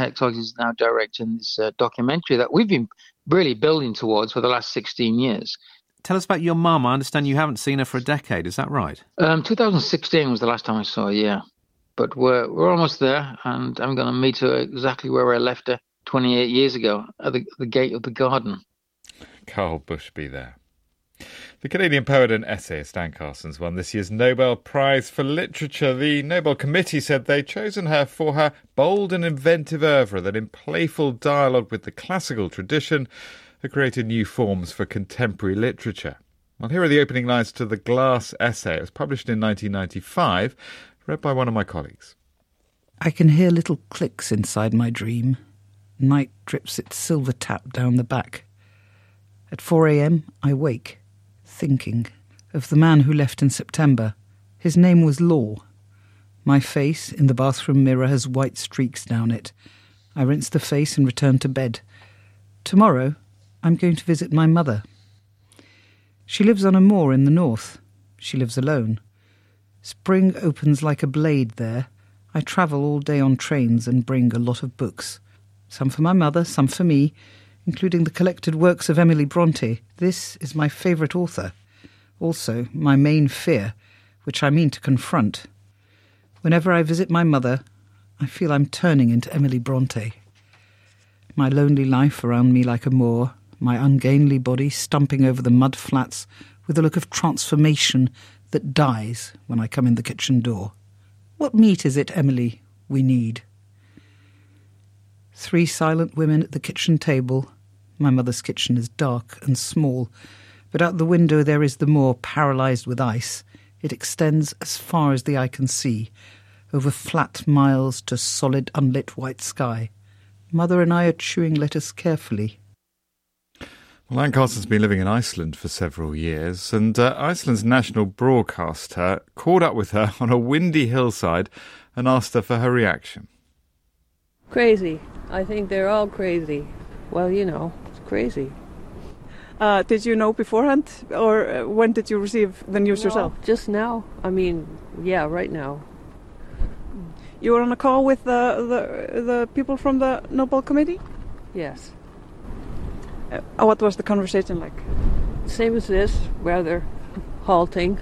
Herzog is now directing this documentary that we've been really building towards for the last 16 years. Tell us about your mum. I understand you haven't seen her for a decade. Is that right? 2016 was the last time I saw her, yeah. But we're almost there, and I'm going to meet her exactly where I left her 28 years ago, at the gate of the garden. Carl Bushby there. The Canadian poet and essayist Anne Carson's won this year's Nobel Prize for Literature. The Nobel Committee said they'd chosen her for her bold and inventive oeuvre that in playful dialogue with the classical tradition had created new forms for contemporary literature. Well, here are the opening lines to The Glass essay. It was published in 1995, read by one of my colleagues. I can hear little clicks inside my dream. Night drips its silver tap down the back. At 4 a.m, I wake, thinking of the man who left in September. His name was Law. My face in the bathroom mirror has white streaks down it. I rinse the face and return to bed. Tomorrow, I'm going to visit my mother. She lives on a moor in the north. She lives alone. Spring opens like a blade there. I travel all day on trains and bring a lot of books. Some for my mother, some for me, including the collected works of Emily Bronte. This is my favourite author. Also, my main fear, which I mean to confront. Whenever I visit my mother, I feel I'm turning into Emily Bronte. My lonely life around me like a moor, my ungainly body stumping over the mud flats with a look of transformation that dies when I come in the kitchen door. What meat is it, Emily, we need? 3 silent women at the kitchen table. My mother's kitchen is dark and small, but out the window there is the moor paralysed with ice. It extends as far as the eye can see, over flat miles to solid unlit white sky. Mother and I are chewing lettuce carefully. Well, Anne Carson's been living in Iceland for several years, and Iceland's national broadcaster caught up with her on a windy hillside and asked her for her reaction. Crazy. I think they're all crazy. Well, it's crazy. Did you know beforehand, or when did you receive the news yourself? Just now. Right now. You were on a call with the people from the Nobel Committee? Yes. What was the conversation like? Same as this, rather halting.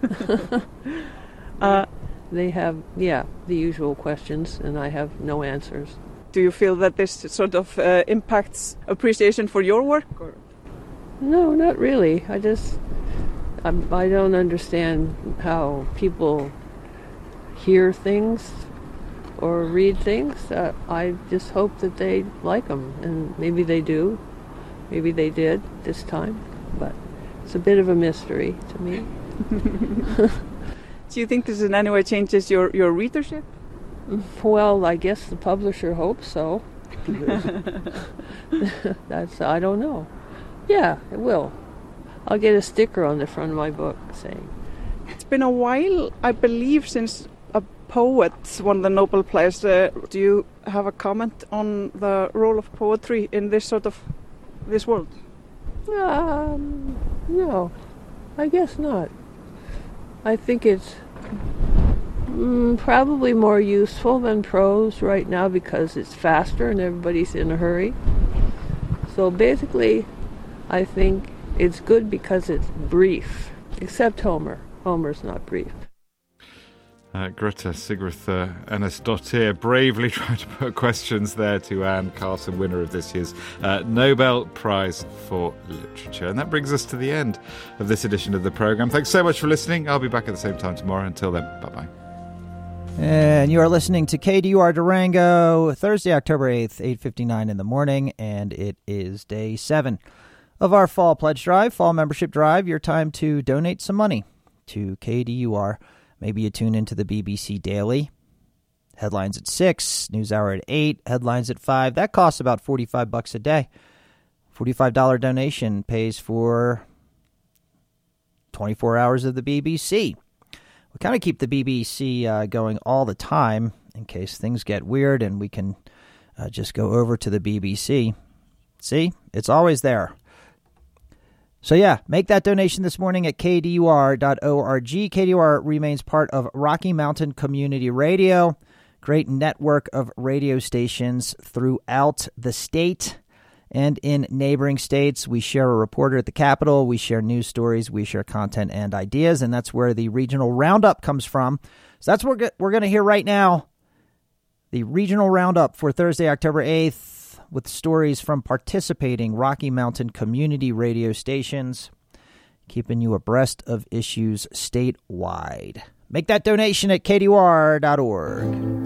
They have, the usual questions, and I have no answers. Do you feel that this sort of impacts appreciation for your work? Or? No, not really. I don't understand how people hear things or read things. I just hope that they like them, and maybe they do. Maybe they did this time, but it's a bit of a mystery to me. Do you think this in any way changes your readership? Well, I guess the publisher hopes so. I don't know. Yeah, it will. I'll get a sticker on the front of my book saying. It's been a while, I believe, since a poet won the Nobel Prize. Do you have a comment on the role of poetry in this world? No, I guess not. I think it's probably more useful than prose right now because it's faster and everybody's in a hurry. So basically, I think it's good because it's brief, except Homer. Homer's not brief. Greta Sigrid Enesdottir bravely tried to put questions there to Anne Carson, winner of this year's Nobel Prize for Literature. And that brings us to the end of this edition of the programme. Thanks so much for listening. I'll be back at the same time tomorrow. Until then, bye-bye. And you are listening to KDUR Durango, Thursday, October 8th, 8:59 in the morning, and it is day 7 of our Fall Pledge Drive, Fall Membership Drive. Your time to donate some money to KDUR. Maybe you tune into the BBC Daily. Headlines at 6, NewsHour at 8, headlines at 5. That costs about $45 a day. $45 donation pays for 24 hours of the BBC. We kind of keep the BBC going all the time in case things get weird and we can just go over to the BBC. See? It's always there. So yeah, make that donation this morning at kdur.org. KDUR remains part of Rocky Mountain Community Radio. great network of radio stations throughout the state and in neighboring states. We share a reporter at the Capitol. We share news stories. We share content and ideas, and that's where the Regional Roundup comes from. So that's what we're going to hear right now. The Regional Roundup for Thursday, October 8th, with stories from participating Rocky Mountain community radio stations, keeping you abreast of issues statewide. Make that donation at kdur.org.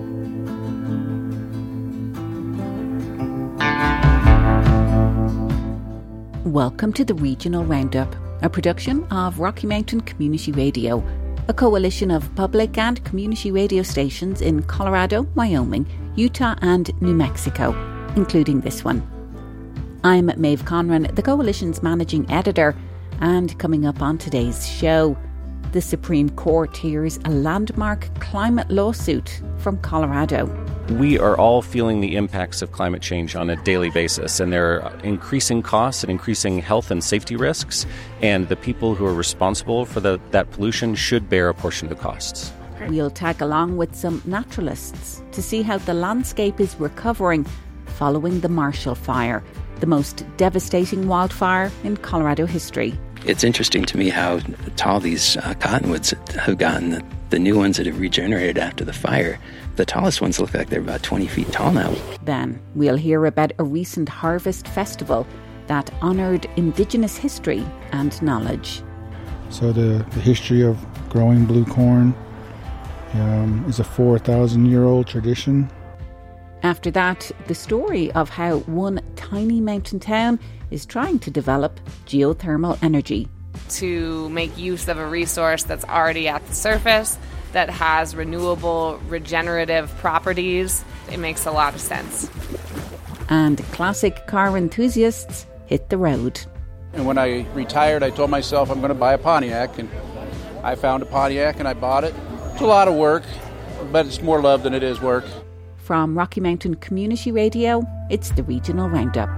Welcome to the Regional Roundup, a production of Rocky Mountain Community Radio, a coalition of public and community radio stations in Colorado, Wyoming, Utah and New Mexico, including this one. I'm Maeve Conran, the coalition's managing editor, and coming up on today's show, the Supreme Court hears a landmark climate lawsuit from Colorado. We are all feeling the impacts of climate change on a daily basis, and there are increasing costs and increasing health and safety risks, and the people who are responsible for that pollution should bear a portion of the costs. We'll tag along with some naturalists to see how the landscape is recovering following the Marshall Fire, the most devastating wildfire in Colorado history. It's interesting to me how tall these cottonwoods have gotten. The new ones that have regenerated after the fire, the tallest ones look like they're about 20 feet tall now. Then we'll hear about a recent harvest festival that honoured Indigenous history and knowledge. So the history of growing blue corn is a 4,000-year-old tradition. After that, the story of how one tiny mountain town is trying to develop geothermal energy. To make use of a resource that's already at the surface, that has renewable, regenerative properties. It makes a lot of sense. And classic car enthusiasts hit the road. And when I retired, I told myself I'm going to buy a Pontiac, and I found a Pontiac and I bought it. It's a lot of work, but it's more love than it is work. From Rocky Mountain Community Radio, it's the Regional Roundup.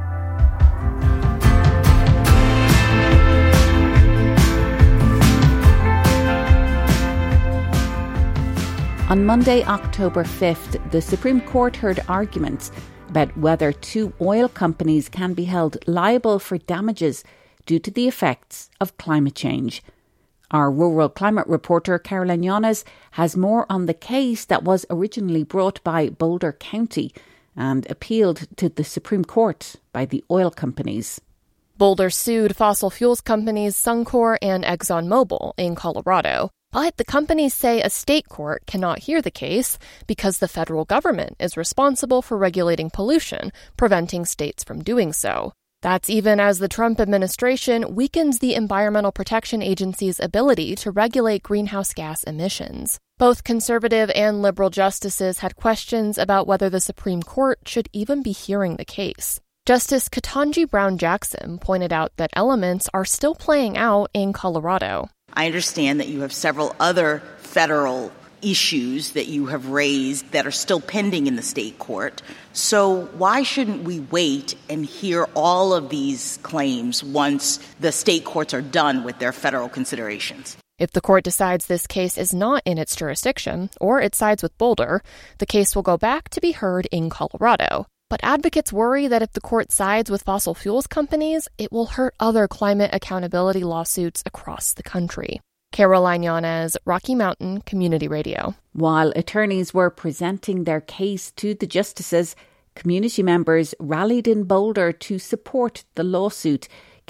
On Monday, October 5th, the Supreme Court heard arguments about whether two oil companies can be held liable for damages due to the effects of climate change. Our rural climate reporter, Caroline Yanes, has more on the case that was originally brought by Boulder County and appealed to the Supreme Court by the oil companies. Boulder sued fossil fuels companies Suncor and ExxonMobil in Colorado. But the companies say a state court cannot hear the case because the federal government is responsible for regulating pollution, preventing states from doing so. That's even as the Trump administration weakens the Environmental Protection Agency's ability to regulate greenhouse gas emissions. Both conservative and liberal justices had questions about whether the Supreme Court should even be hearing the case. Justice Ketanji Brown Jackson pointed out that elements are still playing out in Colorado. I understand that you have several other federal issues that you have raised that are still pending in the state court. So why shouldn't we wait and hear all of these claims once the state courts are done with their federal considerations? If the court decides this case is not in its jurisdiction, or it sides with Boulder, the case will go back to be heard in Colorado. But advocates worry that if the court sides with fossil fuels companies, it will hurt other climate accountability lawsuits across the country. Caroline Yanes, Rocky Mountain Community Radio. While attorneys were presenting their case to the justices, community members rallied in Boulder to support the lawsuit.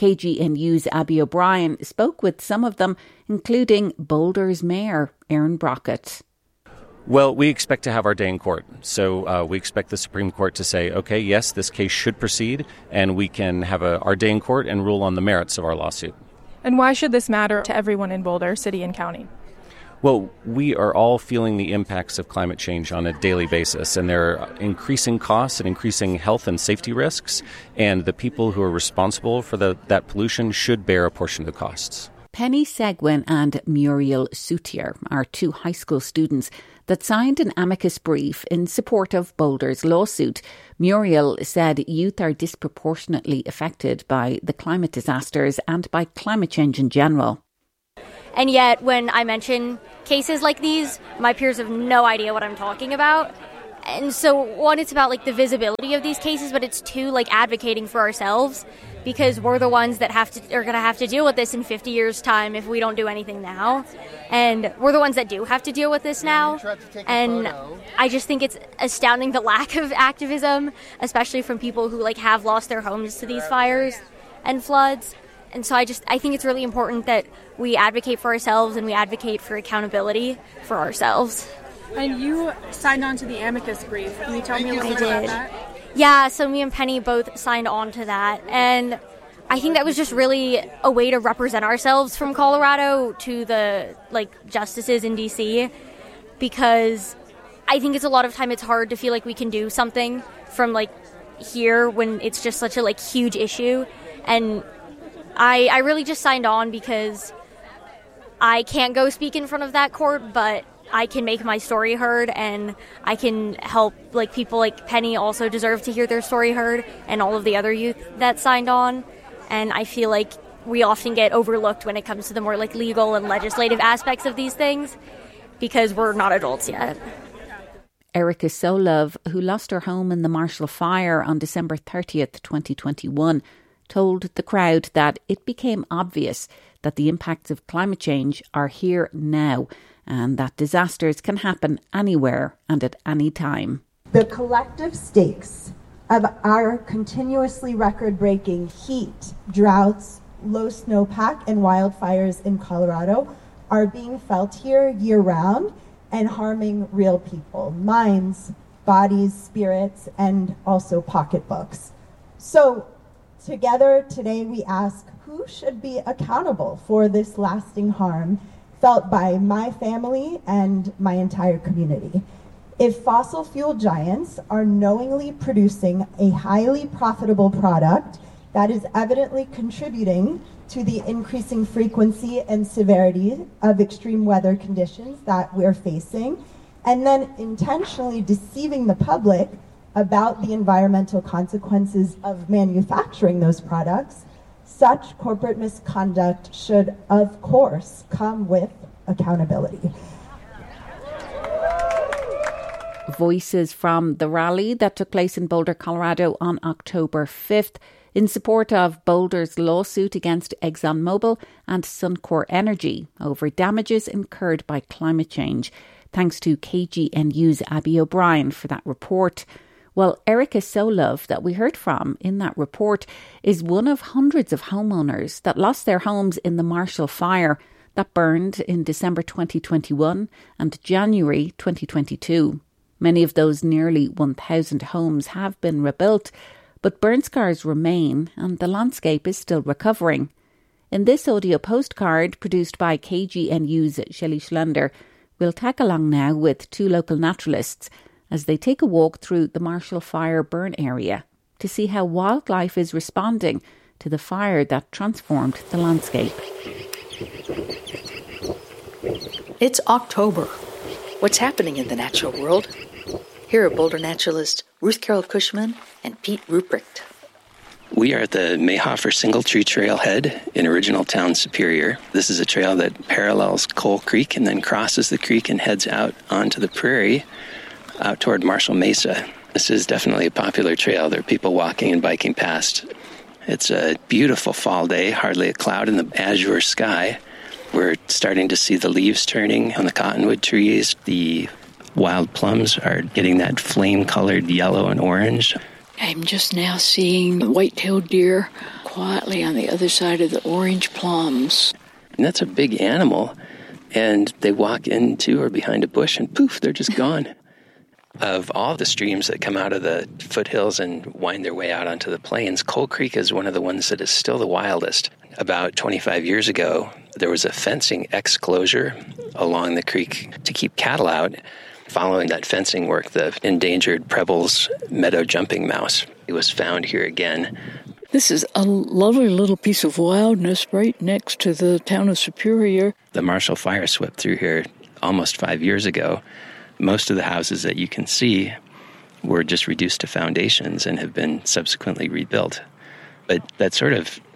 KGNU's Abby O'Brien spoke with some of them, including Boulder's Mayor, Aaron Brockett. Well, we expect to have our day in court. So we expect the Supreme Court to say, okay, yes, this case should proceed, and we can have our day in court and rule on the merits of our lawsuit. And why should this matter to everyone in Boulder, city and county? Well, we are all feeling the impacts of climate change on a daily basis, and there are increasing costs and increasing health and safety risks, and the people who are responsible for that pollution should bear a portion of the costs. Penny Seguin and Muriel Soutier are two high school students that signed an amicus brief in support of Boulder's lawsuit. Muriel said youth are disproportionately affected by the climate disasters and by climate change in general. And yet, when I mention cases like these, my peers have no idea what I'm talking about. And so, one, it's about, like, the visibility of these cases, but it's, two, like, advocating for ourselves, because we're the ones that are going to have to deal with this in 50 years' time if we don't do anything now. And we're the ones that do have to deal with this now. And I just think it's astounding the lack of activism, especially from people who, like, have lost their homes to these fires and floods. And so I think it's really important that we advocate for ourselves and we advocate for accountability for ourselves. And you signed on to the amicus brief. Can you tell me a little bit about that? Yeah, so me and Penny both signed on to that. And I think that was just really a way to represent ourselves from Colorado to the, like, justices in D.C. because I think it's a lot of time it's hard to feel like we can do something from, like, here when it's just such a, like, huge issue. And I really just signed on because I can't go speak in front of that court, but I can make my story heard, and I can help, like, people like Penny also deserve to hear their story heard, and all of the other youth that signed on. And I feel like we often get overlooked when it comes to the more, like, legal and legislative aspects of these things because we're not adults yet. Erica Solove, who lost her home in the Marshall Fire on December 30th, 2021, told the crowd that it became obvious that the impacts of climate change are here now and that disasters can happen anywhere and at any time. The collective stakes of our continuously record-breaking heat, droughts, low snowpack, and wildfires in Colorado are being felt here year-round and harming real people, minds, bodies, spirits, and also pocketbooks. So, together today we ask, who should be accountable for this lasting harm felt by my family and my entire community? If fossil fuel giants are knowingly producing a highly profitable product that is evidently contributing to the increasing frequency and severity of extreme weather conditions that we're facing, and then intentionally deceiving the public about the environmental consequences of manufacturing those products, such corporate misconduct should, of course, come with accountability. Voices from the rally that took place in Boulder, Colorado on October 5th in support of Boulder's lawsuit against ExxonMobil and Suncor Energy over damages incurred by climate change. Thanks to KGNU's Abby O'Brien for that report. Well, Erica Solove, that we heard from in that report, is one of hundreds of homeowners that lost their homes in the Marshall Fire that burned in December 2021 and January 2022. Many of those nearly 1,000 homes have been rebuilt, but burn scars remain and the landscape is still recovering. In this audio postcard produced by KGNU's Shelley Schlender, we'll tag along now with two local naturalists as they take a walk through the Marshall Fire burn area to see how wildlife is responding to the fire that transformed the landscape. It's October. What's happening in the natural world? Here are Boulder naturalists Ruth Carol Cushman and Pete Ruprecht. We are at the Mayhofer Single Tree Trailhead in original town Superior. This is a trail that parallels Coal Creek and then crosses the creek and heads out onto the prairie out toward Marshall Mesa. This is definitely a popular trail. There are people walking and biking past. It's a beautiful fall day, hardly a cloud in the azure sky. We're starting to see the leaves turning on the cottonwood trees. The wild plums are getting that flame-colored yellow and orange. I'm just now seeing the white-tailed deer quietly on the other side of the orange plums. And that's a big animal, and they walk into or behind a bush, and poof, they're just gone. Of all the streams that come out of the foothills and wind their way out onto the plains, Coal Creek is one of the ones that is still the wildest. About 25 years ago, there was a fencing exclosure along the creek to keep cattle out. Following that fencing work, the endangered Preble's meadow jumping mouse, it was found here again. This is a lovely little piece of wildness right next to the town of Superior. The Marshall Fire swept through here almost 5 years ago. Most of the houses that you can see were just reduced to foundations and have been subsequently rebuilt. But that sort of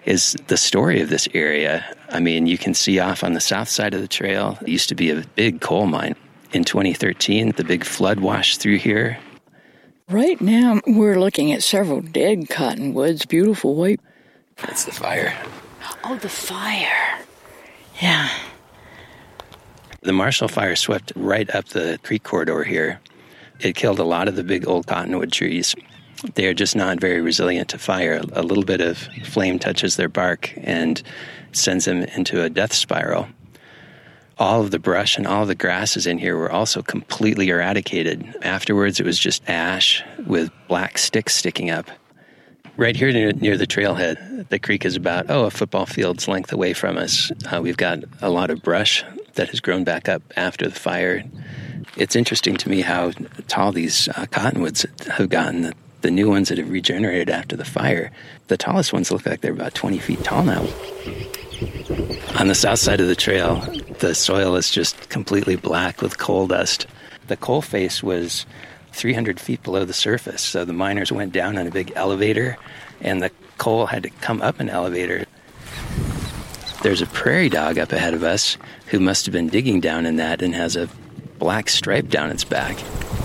is the story of this area. I mean, you can see off on the south side of the trail, it used to be a big coal mine. In 2013, the big flood washed through here. Right now, we're looking at several dead cottonwoods, beautiful white. That's the fire. Oh, the fire. Yeah. The Marshall Fire swept right up the creek corridor here. It killed a lot of the big old cottonwood trees. They are just not very resilient to fire. A little bit of flame touches their bark and sends them into a death spiral. All of the brush and all of the grasses in here were also completely eradicated. Afterwards, it was just ash with black sticks sticking up. Right here near the trailhead, the creek is about, a football field's length away from us. We've got a lot of brush that has grown back up after the fire. It's interesting to me how tall these cottonwoods have gotten. The new ones that have regenerated after the fire, the tallest ones look like they're about 20 feet tall now. On the south side of the trail, the soil is just completely black with coal dust. The coal face was 300 feet below the surface, so the miners went down on a big elevator, and the coal had to come up an elevator. There's a prairie dog up ahead of us who must have been digging down in that and has a black stripe down its back.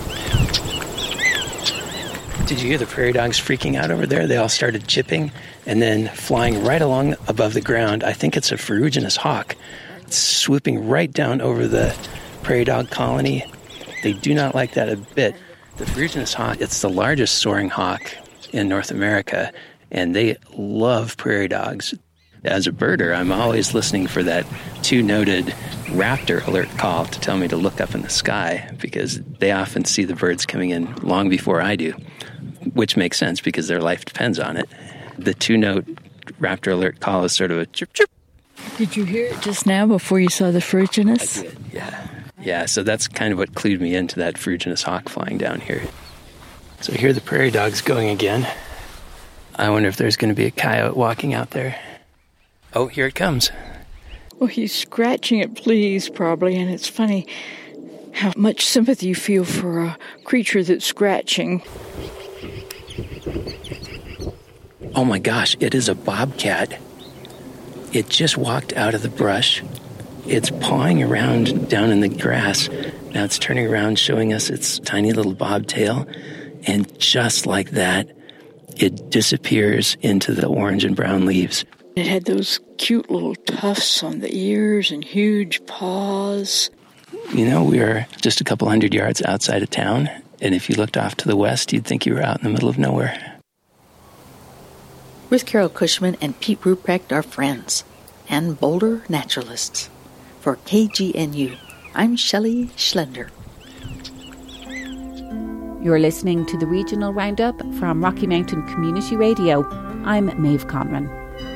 Did you hear the prairie dogs freaking out over there? They all started chipping and then flying right along above the ground. I think it's a ferruginous hawk. It's swooping right down over the prairie dog colony. They do not like that a bit. The ferruginous hawk, it's the largest soaring hawk in North America, and they love prairie dogs. As a birder, I'm always listening for that two-noted raptor alert call to tell me to look up in the sky, because they often see the birds coming in long before I do, which makes sense because their life depends on it. The two-note raptor alert call is sort of a chirp, chirp. Did you hear it just now before you saw the ferruginous? I did, yeah. Yeah, so that's kind of what clued me into that ferruginous hawk flying down here. So here the prairie dog's going again. I wonder if there's going to be a coyote walking out there. Oh, here it comes. Well, he's scratching at fleas, probably, and it's funny how much sympathy you feel for a creature that's scratching. Oh my gosh, it is a bobcat. It just walked out of the brush. It's pawing around down in the grass. Now it's turning around, showing us its tiny little bobtail. And just like that, it disappears into the orange and brown leaves. It had those cute little tufts on the ears and huge paws. You know, we are just a couple 100 yards outside of town, and if you looked off to the west, you'd think you were out in the middle of nowhere. Ruth Carol Cushman and Pete Ruprecht are friends and Boulder naturalists. For KGNU, I'm Shelley Schlender. You're listening to the Regional Roundup from Rocky Mountain Community Radio. I'm Maeve Conran.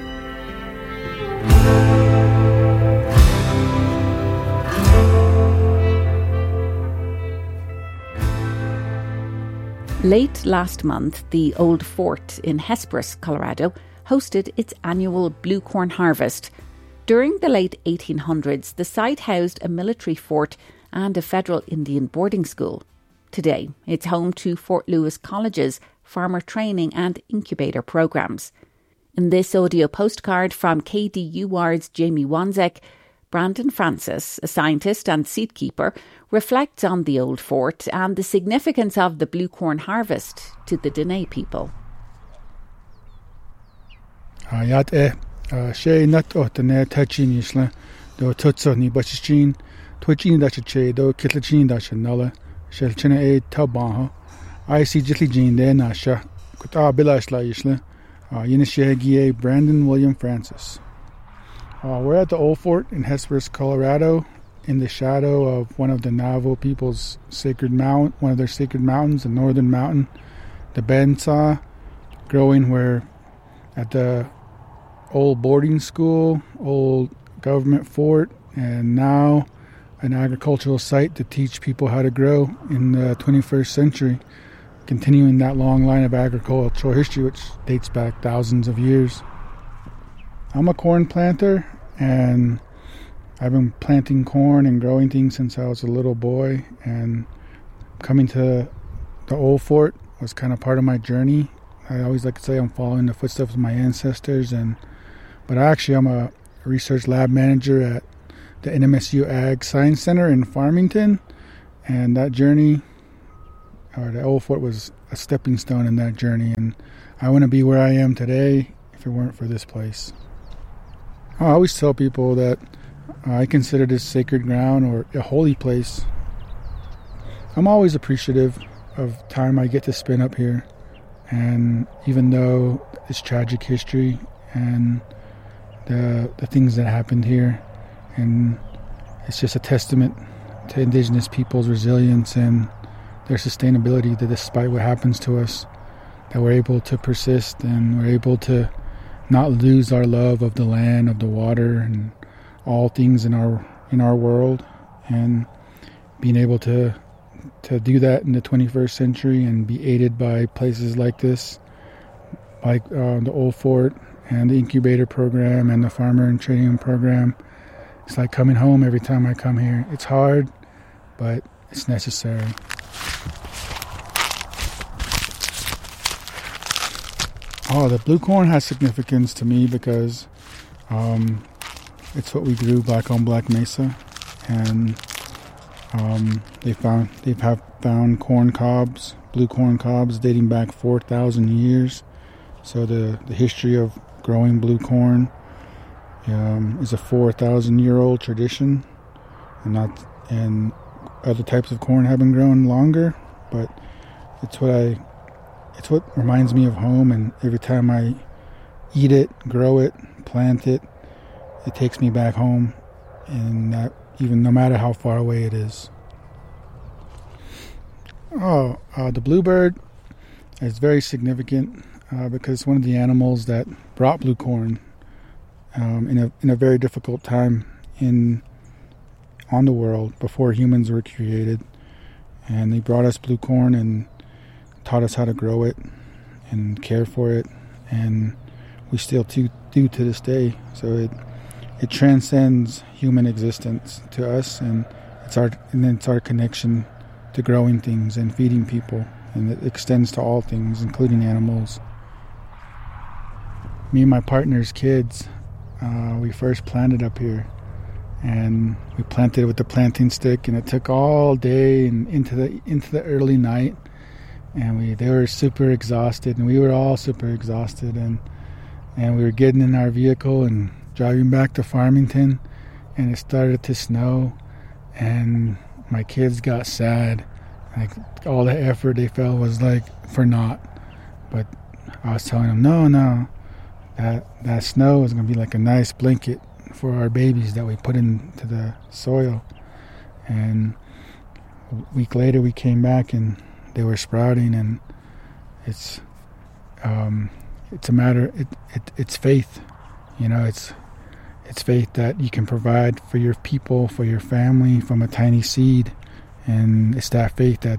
Late last month, the Old Fort in Hesperus, Colorado, hosted its annual blue corn harvest. During the late 1800s, the site housed a military fort and a federal Indian boarding school. Today, it's home to Fort Lewis College's farmer training and incubator programs. In this audio postcard from KDUR's Jamie Wanzek, Brandon Francis, a scientist and seat keeper, reflects on the Old Fort and the significance of the blue corn harvest to the Dene people. She not otne tachin isla do tutso ni bachin twichin da che do kitlachin da nala shel chene e tabaha I see jitli jin de nasha kuta bilashla isla Yinishagie Brandon William Francis. We're at the Old Fort in Hesperus, Colorado, in the shadow of one of the Navajo people's one of their sacred mountains, the Northern Mountain, the Bensaw, growing where at the old boarding school, old government fort, and now an agricultural site to teach people how to grow in the 21st century, continuing that long line of agricultural history which dates back thousands of years. I'm a corn planter, and I've been planting corn and growing things since I was a little boy, and coming to the Old Fort was kind of part of my journey. I always like to say I'm following the footsteps of my ancestors, and But I'm a research lab manager at the NMSU Ag Science Center in Farmington, and that journey, or the old fort, was a stepping stone in that journey, and I wouldn't be where I am today if it weren't for this place. I always tell people that I consider this sacred ground or a holy place. I'm always appreciative of time I get to spend up here, and even though it's tragic history and the things that happened here, and it's just a testament to Indigenous people's resilience and their sustainability, that despite what happens to us, that we're able to persist and we're able to not lose our love of the land, of the water, and all things in our world, and being able to do that in the 21st century and be aided by places like this, like the Old Fort and the incubator program and the farmer and trading program. It's like coming home every time I come here. It's hard, but it's necessary. The blue corn has significance to me because it's what we grew back on Black Mesa, and they have found corn cobs, blue corn cobs, dating back 4,000 years. So the history of growing blue corn is a 4,000-year-old tradition, and other types of corn have been grown longer. But it's what reminds me of home, and every time I eat it, grow it, plant it, it takes me back home, and that even no matter how far away it is. The bluebird is very significant because it's one of the animals that brought blue corn in a very difficult time on the world before humans were created, and they brought us blue corn and taught us how to grow it and care for it, and we still do to this day. So it transcends human existence to us, and it's our connection to growing things and feeding people, and it extends to all things, including animals. Me and my partner's kids, we first planted up here, and we planted it with the planting stick, and it took all day and into the early night, and they were super exhausted, and we were all super exhausted, and we were getting in our vehicle and driving back to Farmington, and it started to snow, and my kids got sad. Like, all the effort they felt was like for naught. But I was telling them, no, that snow is going to be like a nice blanket for our babies that we put into the soil. And a week later we came back and they were sprouting, and it's a matter, it's faith, it's faith that you can provide for your people, for your family, from a tiny seed, and it's that faith that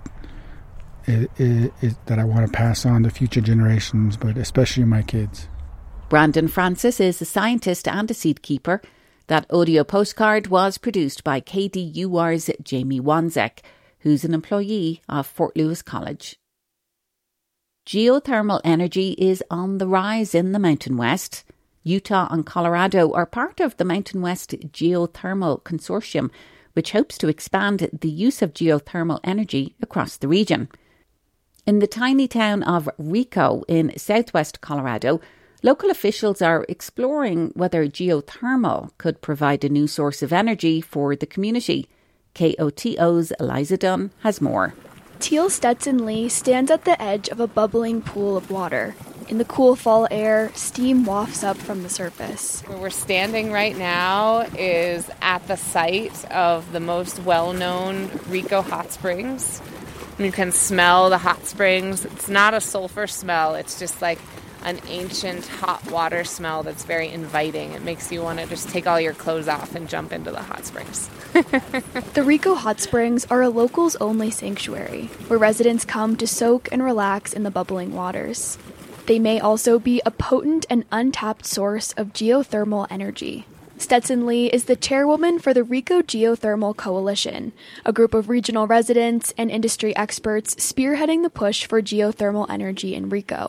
that I want to pass on to future generations, but especially my kids. Brandon Francis is a scientist and a seed keeper. That audio postcard was produced by KDUR's Jamie Wanzek, who's an employee of Fort Lewis College. Geothermal energy is on the rise in the Mountain West. Utah and Colorado are part of the Mountain West Geothermal Consortium, which hopes to expand the use of geothermal energy across the region. In the tiny town of Rico in southwest Colorado, local officials are exploring whether geothermal could provide a new source of energy for the community. KOTO's Eliza Dunn has more. Teal Stetson Lee stands at the edge of a bubbling pool of water. In the cool fall air, steam wafts up from the surface. Where we're standing right now is at the site of the most well-known Rico hot springs. You can smell the hot springs. It's not a sulfur smell. It's just like an ancient hot water smell that's very inviting. It makes you want to just take all your clothes off and jump into the hot springs. The Rico Hot Springs are a locals-only sanctuary where residents come to soak and relax in the bubbling waters. They may also be a potent and untapped source of geothermal energy. Stetson Lee is the chairwoman for the Rico Geothermal Coalition, a group of regional residents and industry experts spearheading the push for geothermal energy in Rico.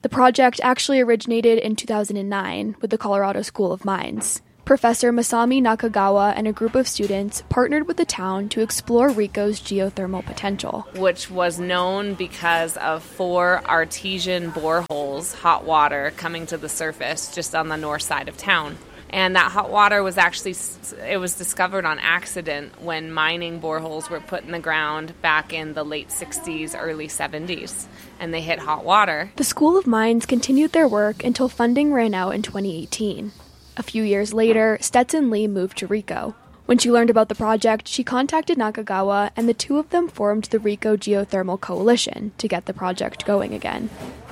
The project actually originated in 2009 with the Colorado School of Mines. Professor Masami Nakagawa and a group of students partnered with the town to explore RICO's geothermal potential. Which was known because of 4 artesian boreholes, hot water, coming to the surface just on the north side of town. And that hot water was it was discovered on accident when mining boreholes were put in the ground back in the late 60s, early 70s, and they hit hot water. The School of Mines continued their work until funding ran out in 2018. A few years later, Stetson Lee moved to RICO. When she learned about the project, she contacted Nakagawa, and the two of them formed the RICO Geothermal Coalition to get the project going again.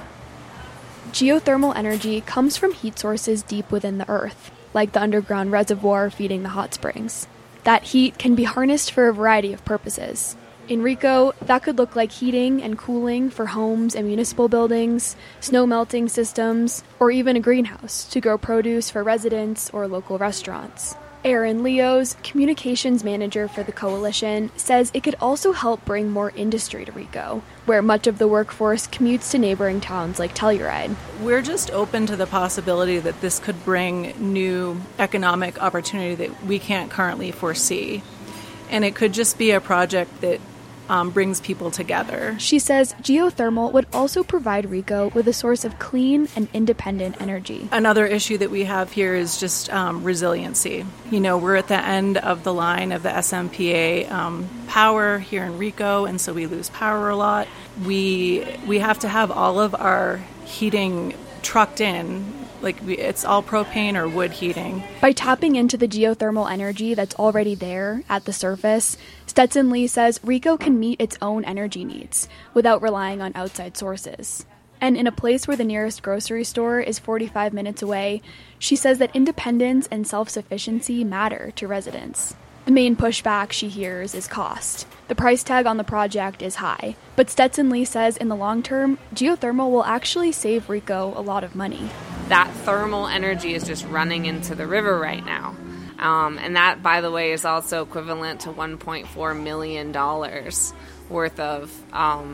Geothermal energy comes from heat sources deep within the earth, like the underground reservoir feeding the hot springs. That heat can be harnessed for a variety of purposes. In RICO, that could look like heating and cooling for homes and municipal buildings, snow melting systems, or even a greenhouse to grow produce for residents or local restaurants. Aaron Leos, communications manager for the coalition, says it could also help bring more industry to RICO, where much of the workforce commutes to neighboring towns like Telluride. We're just open to the possibility that this could bring new economic opportunity that we can't currently foresee. And it could just be a project that brings people together. She says geothermal would also provide RICO with a source of clean and independent energy. Another issue that we have here is just resiliency. You know, we're at the end of the line of the SMPA power here in RICO, and so we lose power a lot. We have to have all of our heating trucked in. It's all propane or wood heating. By tapping into the geothermal energy that's already there at the surface, Stetson Lee says RICO can meet its own energy needs without relying on outside sources. And in a place where the nearest grocery store is 45 minutes away, she says that independence and self-sufficiency matter to residents. The main pushback she hears is cost. The price tag on the project is high, but Stetson Lee says in the long term, geothermal will actually save RICO a lot of money. That thermal energy is just running into the river right now. And that, by the way, is also equivalent to $1.4 million worth of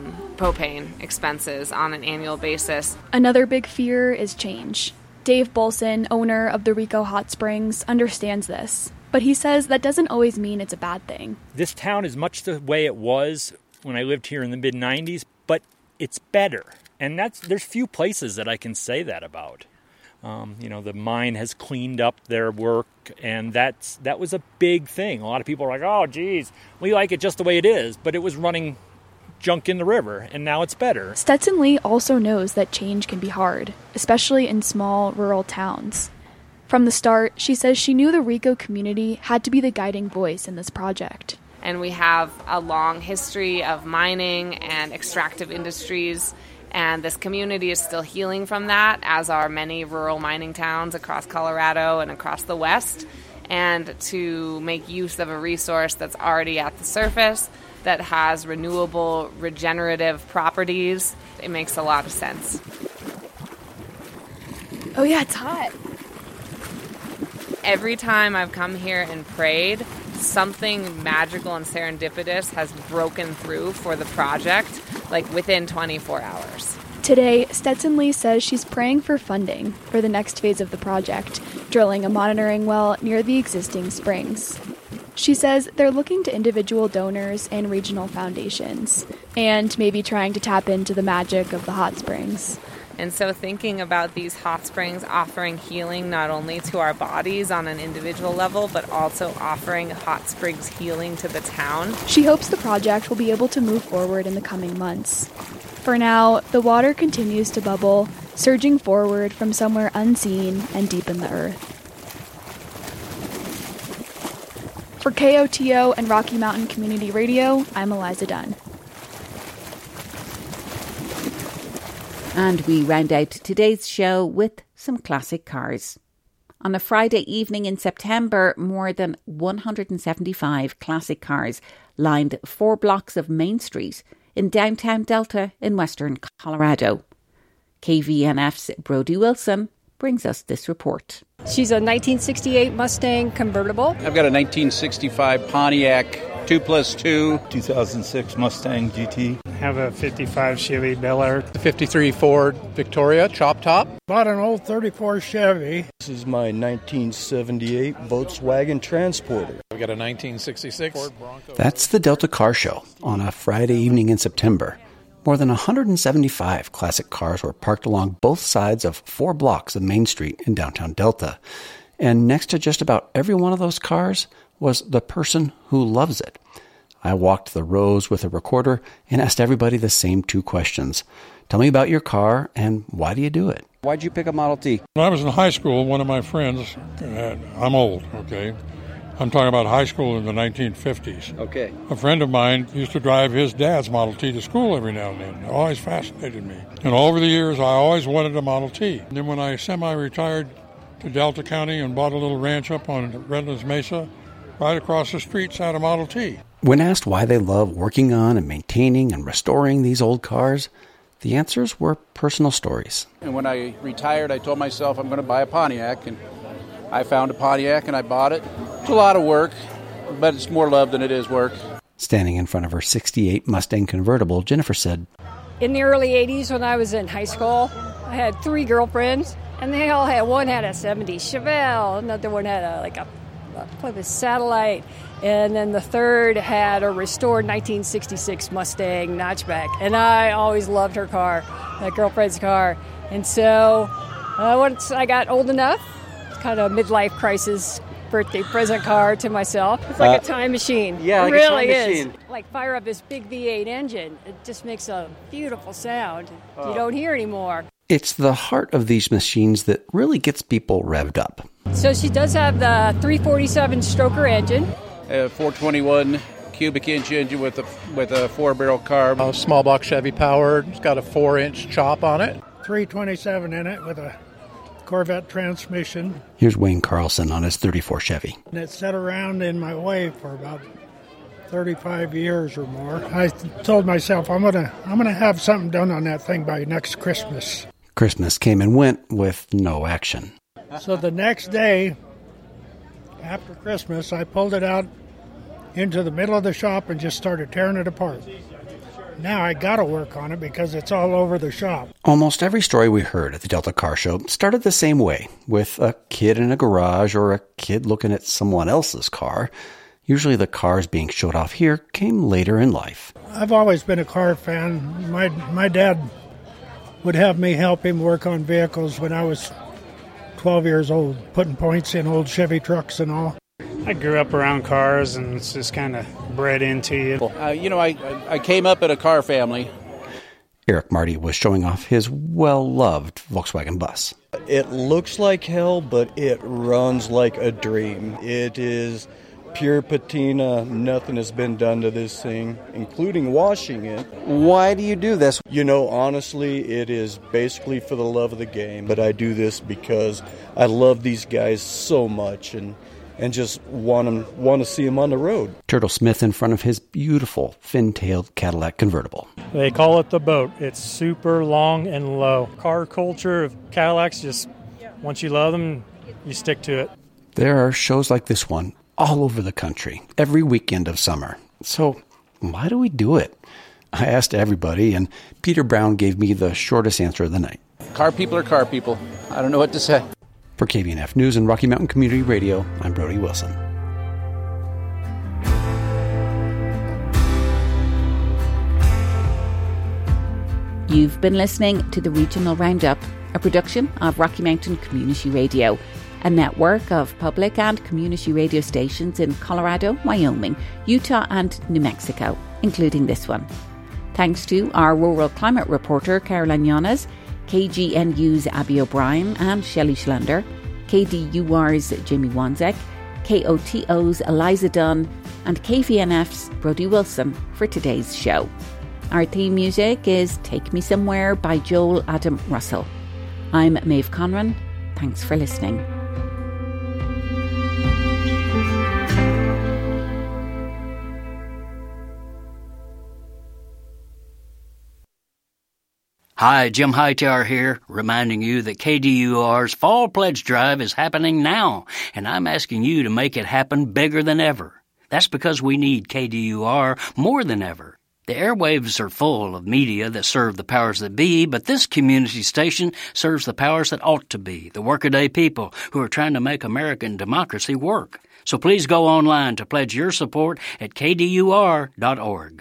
propane expenses on an annual basis. Another big fear is change. Dave Bolson, owner of the RICO Hot Springs, understands this. But he says that doesn't always mean it's a bad thing. This town is much the way it was when I lived here in the mid-'90s, but it's better. And there's few places that I can say that about. The mine has cleaned up their work, and that was a big thing. A lot of people are like, oh, geez, we like it just the way it is, but it was running junk in the river, and now it's better. Stetson Lee also knows that change can be hard, especially in small rural towns. From the start, she says she knew the RICO community had to be the guiding voice in this project. And we have a long history of mining and extractive industries, and this community is still healing from that, as are many rural mining towns across Colorado and across the West. And to make use of a resource that's already at the surface, that has renewable, regenerative properties, it makes a lot of sense. Oh yeah, it's hot. Every time I've come here and prayed, something magical and serendipitous has broken through for the project, within 24 hours. Today, Stetson Lee says she's praying for funding for the next phase of the project, drilling a monitoring well near the existing springs. She says they're looking to individual donors and regional foundations, and maybe trying to tap into the magic of the hot springs. And so thinking about these hot springs offering healing not only to our bodies on an individual level, but also offering hot springs healing to the town. She hopes the project will be able to move forward in the coming months. For now, the water continues to bubble, surging forward from somewhere unseen and deep in the earth. For KOTO and Rocky Mountain Community Radio, I'm Eliza Dunn. And we round out today's show with some classic cars. On a Friday evening in September, more than 175 classic cars lined 4 blocks of Main Street in downtown Delta in western Colorado. KVNF's Brodie Wilson brings us this report. She's a 1968 Mustang convertible. I've got a 1965 Pontiac 2+2. 2006 Mustang GT. I have a 55 Chevy Bel Air. A 53 Ford Victoria Chop Top. Bought an old 34 Chevy. This is my 1978 Volkswagen Transporter. We got a 1966 Ford Bronco. That's the Delta Car Show on a Friday evening in September. More than 175 classic cars were parked along both sides of 4 blocks of Main Street in downtown Delta. And next to just about every one of those cars was the person who loves it. I walked the rows with a recorder and asked everybody the same 2 questions. Tell me about your car and why do you do it? Why'd you pick a Model T? When I was in high school, one of my friends, I'm old, okay? I'm talking about high school in the 1950s. Okay. A friend of mine used to drive his dad's Model T to school every now and then. It always fascinated me. And over the years, I always wanted a Model T. And then when I semi-retired to Delta County and bought a little ranch up on Redlands Mesa, right across the street sat a Model T. When asked why they love working on and maintaining and restoring these old cars, the answers were personal stories. And when I retired, I told myself I'm going to buy a Pontiac, and I found a Pontiac and I bought it. It's a lot of work, but it's more love than it is work. Standing in front of her 68 Mustang convertible, Jennifer said, In the early 80s when I was in high school, I had 3 girlfriends, and they all had, one had a 70 Chevelle, another one had a Plymouth Satellite, and then the third had a restored 1966 Mustang notchback. And I always loved her car, that girlfriend's car. And so once I got old enough, kind of midlife crisis birthday present car to myself. It's like a time machine. Yeah, like it really a time is. machine. Like fire up this big V8 engine. It just makes a beautiful sound you don't hear anymore. It's the heart of these machines that really gets people revved up. So she does have the 347 stroker engine. A 421 cubic inch engine with a 4-barrel carb. A small block Chevy powered. It's got a 4-inch chop on it. 327 in it with a Corvette transmission. Here's Wayne Carlson on his 34 Chevy. And it sat around in my way for about 35 years or more. I told myself I'm gonna have something done on that thing by next Christmas. Christmas came and went with no action. So the next day, after Christmas, I pulled it out into the middle of the shop and just started tearing it apart. Now I gotta work on it because it's all over the shop. Almost every story we heard at the Delta Car Show started the same way, with a kid in a garage or a kid looking at someone else's car. Usually the cars being showed off here came later in life. I've always been a car fan. My dad would have me help him work on vehicles when I was 12 years old, putting points in old Chevy trucks and all. I grew up around cars, and it's just kind of bred into you. I came up in a car family. Eric Marty was showing off his well-loved Volkswagen bus. It looks like hell, but it runs like a dream. It is pure patina. Nothing has been done to this thing, including washing it. Why do you do this? You know, honestly, it is basically for the love of the game. But I do this because I love these guys so much and just want to see them on the road. Turtle Smith in front of his beautiful fin-tailed Cadillac convertible. They call it the boat. It's super long and low. Car culture of Cadillacs, just once you love them, you stick to it. There are shows like this one all over the country, every weekend of summer. So why do we do it? I asked everybody, and Peter Brown gave me the shortest answer of the night. Car people are car people. I don't know what to say. For KVNF News and Rocky Mountain Community Radio, I'm Brody Wilson. You've been listening to the Regional Roundup, a production of Rocky Mountain Community Radio, a network of public and community radio stations in Colorado, Wyoming, Utah and New Mexico, including this one. Thanks to our rural climate reporter, Caroline Yanes, KGNU's Abby O'Brien and Shelley Schlender, KDUR's Jamie Wanzek, KOTO's Eliza Dunn, and KVNF's Brody Wilson for today's show. Our theme music is Take Me Somewhere by Joel Adam Russell. I'm Maeve Conran. Thanks for listening. Hi, Jim Hightower here, reminding you that KDUR's Fall Pledge Drive is happening now, and I'm asking you to make it happen bigger than ever. That's because we need KDUR more than ever. The airwaves are full of media that serve the powers that be, but this community station serves the powers that ought to be, the workaday people who are trying to make American democracy work. So please go online to pledge your support at kdur.org.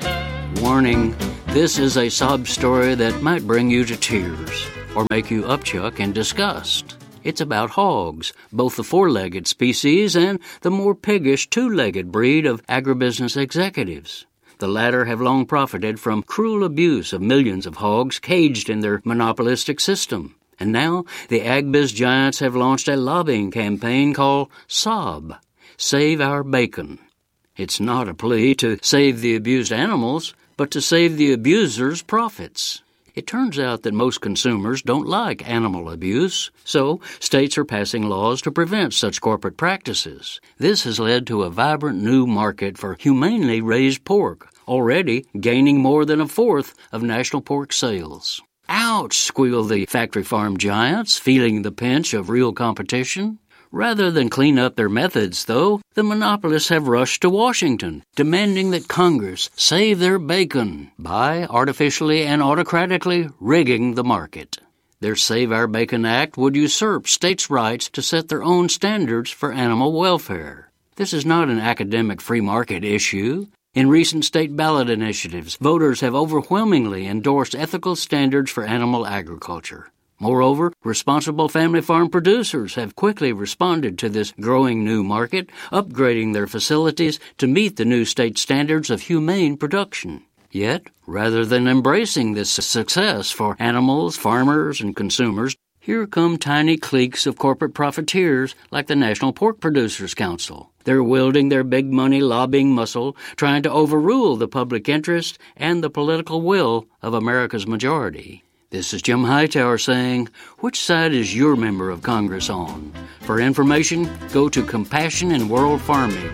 Warning, this is a sob story that might bring you to tears or make you upchuck in disgust. It's about hogs, both the four-legged species and the more piggish two-legged breed of agribusiness executives. The latter have long profited from cruel abuse of millions of hogs caged in their monopolistic system. And now the agbiz giants have launched a lobbying campaign called SOB, Save Our Bacon. It's not a plea to save the abused animals, but to save the abusers' profits. It turns out that most consumers don't like animal abuse, so states are passing laws to prevent such corporate practices. This has led to a vibrant new market for humanely raised pork, already gaining more than a fourth of national pork sales. Ouch, squeal the factory farm giants, feeling the pinch of real competition. Rather than clean up their methods, though, the monopolists have rushed to Washington, demanding that Congress save their bacon by artificially and autocratically rigging the market. Their Save Our Bacon Act would usurp states' rights to set their own standards for animal welfare. This is not an academic free market issue. In recent state ballot initiatives, voters have overwhelmingly endorsed ethical standards for animal agriculture. Moreover, responsible family farm producers have quickly responded to this growing new market, upgrading their facilities to meet the new state standards of humane production. Yet, rather than embracing this success for animals, farmers, and consumers, here come tiny cliques of corporate profiteers like the National Pork Producers Council. They're wielding their big money lobbying muscle, trying to overrule the public interest and the political will of America's majority. This is Jim Hightower saying, which side is your member of Congress on? For information, go to Compassion in World Farming,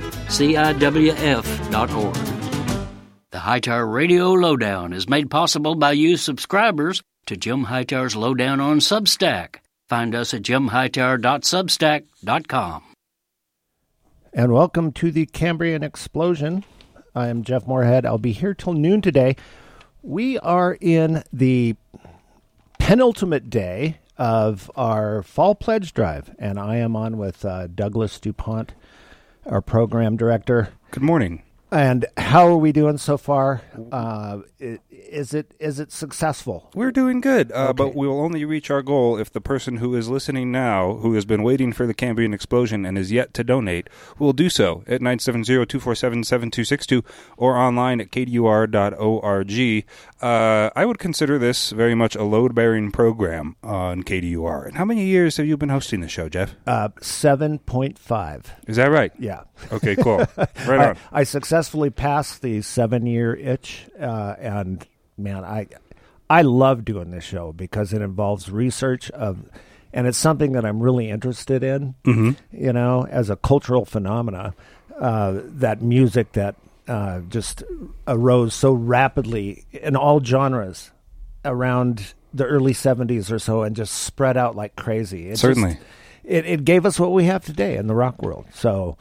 CIWF.org. The Hightower Radio Lowdown is made possible by you subscribers to Jim Hightower's Lowdown on Substack. Find us at jimhightower.substack.com. And welcome to the Cambrian Explosion. I am Jeff Moorhead. I'll be here till noon today. We are in the penultimate day of our Fall Pledge Drive, and I am on with Douglas DuPont, our program director. Good morning. And how are we doing so far? Is it successful? We're doing good, Okay. but we will only reach our goal if the person who is listening now, who has been waiting for the Cambrian Explosion and is yet to donate, will do so at 970-247-7262 or online at kdur.org. I would consider this very much a load-bearing program on KDUR. And how many years have you been hosting the show, Jeff? 7.5. Is that right? Yeah. Okay, cool. Right on. I successfully passed the 7-year itch, and man, I love doing this show because it involves research and it's something that I'm really interested in. Mm-hmm. You know, as a cultural phenomena, that music that just arose so rapidly in all genres around the early 70s or so, and just spread out like crazy. Certainly, it gave us what we have today in the rock world. So.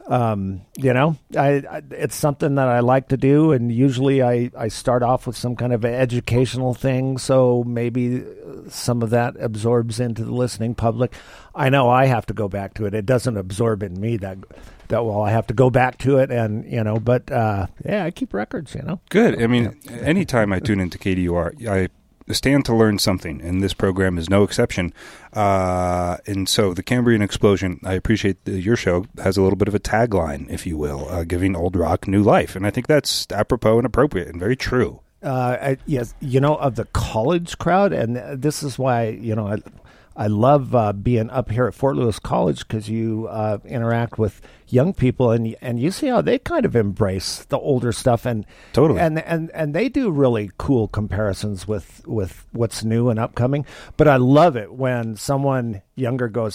It's something that I like to do, and usually I start off with some kind of educational thing, so maybe some of that absorbs into the listening public. I know I have to go back to it. It doesn't absorb in me that well. I have to go back to it, and but I keep records. Good. I mean, anytime I tune into KDUR, I stand to learn something, and this program is no exception. And so the Cambrian Explosion, I appreciate that your show has a little bit of a tagline, if you will, giving old rock new life. And I think that's apropos and appropriate and very true. Yes, of the college crowd, and this is why, I love being up here at Fort Lewis College, because you interact with young people, and you see how they kind of embrace the older stuff, and totally, and they do really cool comparisons with what's new and upcoming. But I love it when someone younger goes,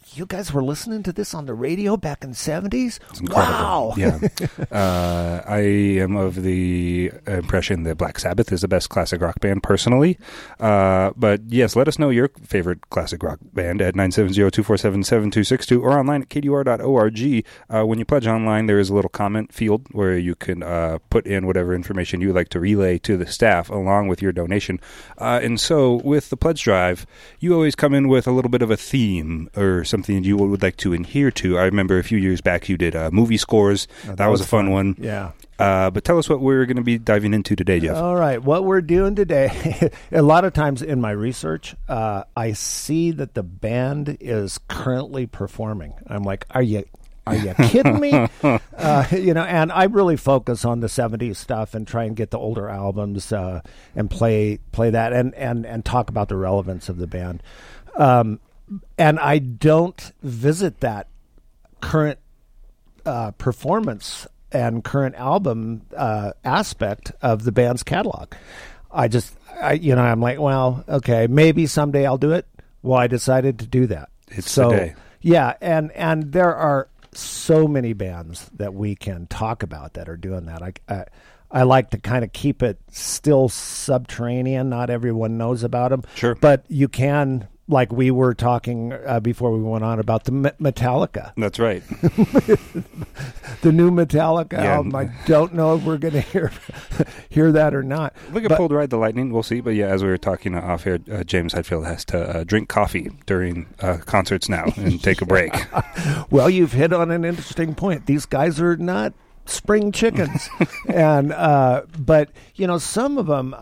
you guys were listening to this on the radio back in the 70s? It's incredible. Wow. Yeah. I am of the impression that Black Sabbath is the best classic rock band personally. But yes, let us know your favorite classic rock band at 970-247-7262 or online at kdur.org. When you pledge online, there is a little comment field where you can put in whatever information you would like to relay to the staff along with your donation. And so with the pledge drive, you always come in with a little bit of a theme or something you would like to adhere to. I remember a few years back you did movie scores. That was a fun one. Yeah. But tell us what we're going to be diving into today, Jeff. All right. What we're doing today, a lot of times in my research, I see that the band is currently performing. I'm like, are you kidding me? And I really focus on the 70s stuff and try and get the older albums and play that and talk about the relevance of the band. And I don't visit that current performance and current album aspect of the band's catalog. I'm like, well, okay, maybe someday I'll do it. Well, I decided to do that. It's the day. Yeah, and there are so many bands that we can talk about that are doing that. I like to kind of keep it still subterranean. Not everyone knows about them. Sure. But you can, like we were talking before we went on about the Metallica. That's right. The new Metallica album. I don't know if we're going to hear that or not. Look at Pulled Ride the Lightning. We'll see. But yeah, as we were talking off air, James Hetfield has to drink coffee during concerts now and take a break. Well, you've hit on an interesting point. These guys are not spring chickens. And but some of them,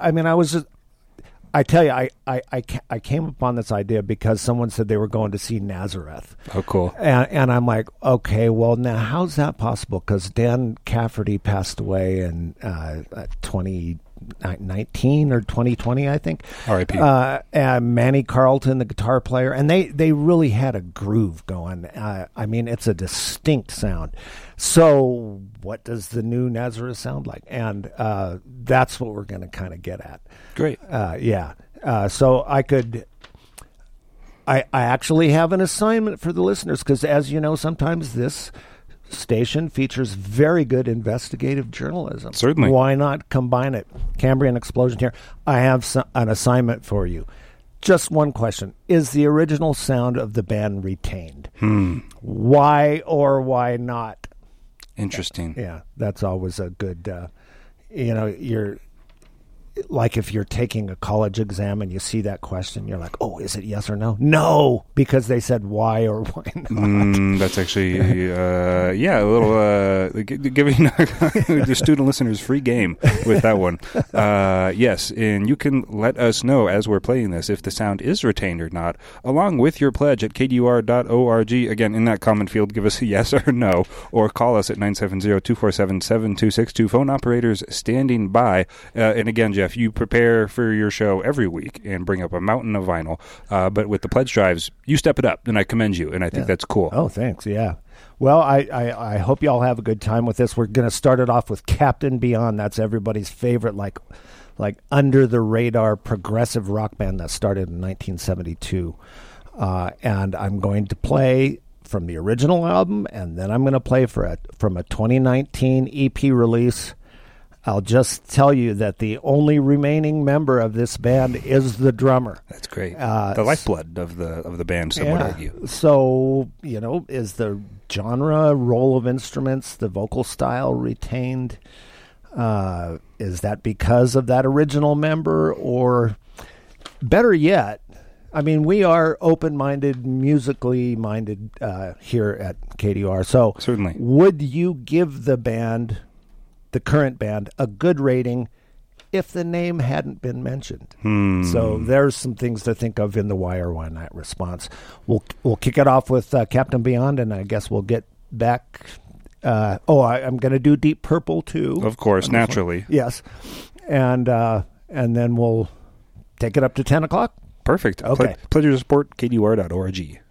I tell you, I came upon this idea because someone said they were going to see Nazareth. Oh, cool. And I'm like, okay, well, now how's that possible? Because Dan Cafferty passed away in 2019 or 2020, I think. R.I.P. And Manny Carlton, the guitar player, and they really had a groove going. It's a distinct sound. So what does the new Nazareth sound like? And that's what we're going to kind of get at. Great. So I actually have an assignment for the listeners because, as you know, sometimes this station features very good investigative journalism. Certainly. Why not combine it? Cambrian Explosion here. I have an assignment for you. Just one question. Is the original sound of the band retained? Why or why not? Interesting. Yeah, that's always a good, you're like if you're taking a college exam and you see that question, you're like, oh, is it yes or no? No, because they said why or why not. That's actually, a little giving the student listeners free game with that one. Yes, and you can let us know as we're playing this if the sound is retained or not, along with your pledge at kdur.org. Again, in that comment field, give us a yes or no, or call us at 970-247-7262. Phone operators standing by. And again, Jeff, you prepare for your show every week and bring up a mountain of vinyl. But with the pledge drives, you step it up, and I commend you, and I think that's cool. Oh, thanks. Yeah. Well, I hope you all have a good time with this. We're going to start it off with Captain Beyond. That's everybody's favorite, like under-the-radar progressive rock band that started in 1972. And I'm going to play from the original album, and then I'm going to play from a 2019 EP release. I'll just tell you that the only remaining member of this band is the drummer. That's great. The lifeblood of the band, some would argue. So, is the genre, role of instruments, the vocal style retained? Is that because of that original member? Or better yet, we are open-minded, musically minded here at KDUR. So certainly, would you give the current band, a good rating if the name hadn't been mentioned? So there's some things to think of in the why or why not response. We'll kick it off with Captain Beyond, and I guess we'll get back. I'm going to do Deep Purple too. Of course, naturally. Yes, and then we'll take it up to 10 o'clock. Perfect. Okay. Pleasure to support KDUR.org.